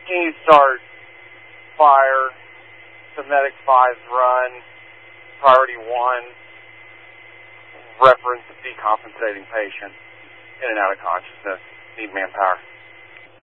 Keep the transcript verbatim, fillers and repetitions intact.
Can you start fire, the medic five's run, priority one, reference decompensating patient, in and out of consciousness, need manpower.